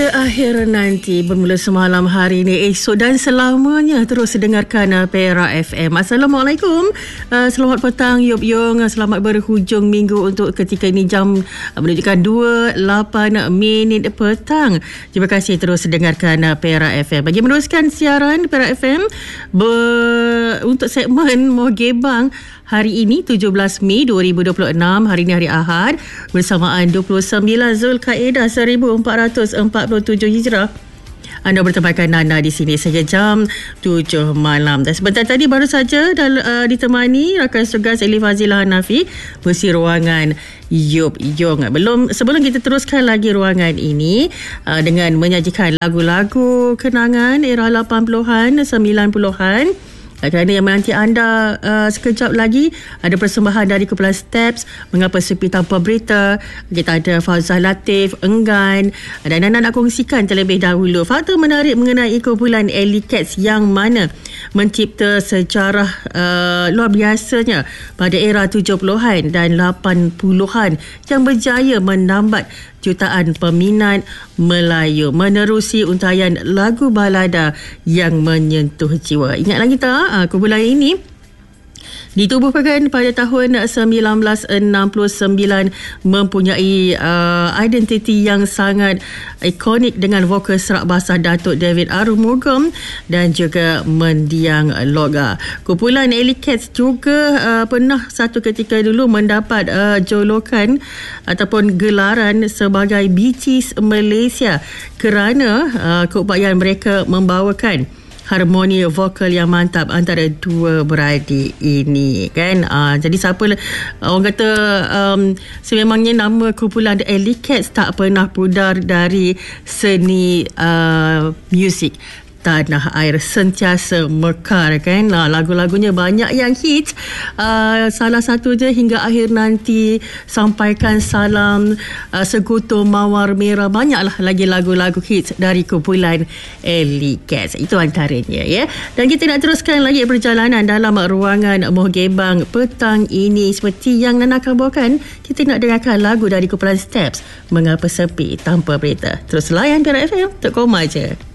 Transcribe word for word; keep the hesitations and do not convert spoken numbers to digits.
Hingga akhir nanti bermula semalam hari ini, esok dan selamanya terus dengarkan uh, Perak F M. Assalamualaikum. Uh, selamat petang Yop Yong. Selamat berhujung minggu untuk ketika ini jam uh, menunjukkan dua lapan minit petang. Terima kasih terus dengarkan uh, Perak F M. Bagi meneruskan siaran Perak F M ber, untuk segmen Mohgebang hari ini tujuh belas Mei dua ribu dua puluh enam, hari ini hari Ahad, bersamaan dua puluh sembilan Zulkaidah seribu empat ratus empat puluh tujuh Hijrah. Anda bertemankan Nana di sini sehingga jam tujuh malam. Dan sebentar tadi baru saja dal- uh, ditemani rakan tugas Elif Azila Hanafi bersih ruangan Yop Yong. Belum sebelum kita teruskan lagi ruangan ini uh, dengan menyajikan lagu-lagu kenangan era lapan puluhan, sembilan puluhan. Kerana yang menanti anda uh, sekejap lagi ada persembahan dari Kumpulan Steps, Mengapa Sepi Tanpa Berita. Kita ada Fauzal Latif, Enggan, dan anda nak kongsikan terlebih dahulu fakta menarik mengenai kumpulan Alley Cats yang mana mencipta sejarah uh, luar biasanya pada era tujuh puluhan dan lapan puluhan yang berjaya menambat jutaan peminat Melayu menerusi untayan lagu balada yang menyentuh jiwa. Ingat lagi tak, uh, kumpulan ini ditubuhkan pada tahun sembilan belas enam puluh sembilan, mempunyai uh, identiti yang sangat ikonik dengan vokal serak basah Datuk David Arumugam dan juga mendiang loga. Kumpulan Alley Cats juga uh, pernah satu ketika dulu mendapat uh, jolokan ataupun gelaran sebagai Bee Gees Malaysia kerana uh, keupayaan mereka membawakan harmoni vokal yang mantap antara dua beradik ini, kan. Uh, jadi siapa orang kata um, sememangnya nama kumpulan The Alley Cats tak pernah pudar dari seni uh, muzik tanah air, sentiasa mekar, kan. Nah, lagu-lagunya banyak yang hit. Uh, salah satunya Hingga Akhir Nanti, Sampaikan Salam, uh, Sekutu Mawar Merah. Banyaklah lagi lagu-lagu hit dari kumpulan Alley Cats. Itu antaranya, ya. Dan kita nak teruskan lagi perjalanan dalam ruangan Mohgebang petang ini. Seperti yang Nana akan bawakan, kita nak dengarkan lagu dari kumpulan Steps, Mengapa Sepi Tanpa Berita. Terus layan Perak F M, tak koma je.